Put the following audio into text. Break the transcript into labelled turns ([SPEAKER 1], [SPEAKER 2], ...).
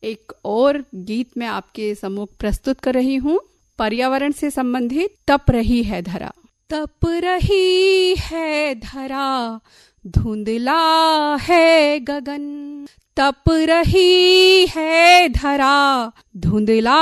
[SPEAKER 1] एक और गीत मैं आपके सम्मुख प्रस्तुत कर रही हूँ, पर्यावरण से संबंधित। तप रही है धरा। तप रही है धरा, धुंधला है गगन, तप रही है धरा, धुंधला